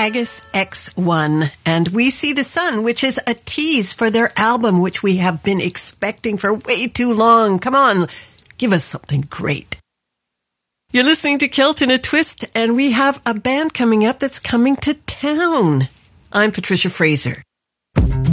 Haggis X1, and We See the Sun, which is a tease for their album, which we have been expecting for way too long. Come on, give us something great. You're listening to Kilt in a Twist, and we have a band coming up that's coming to town. I'm Patricia Fraser.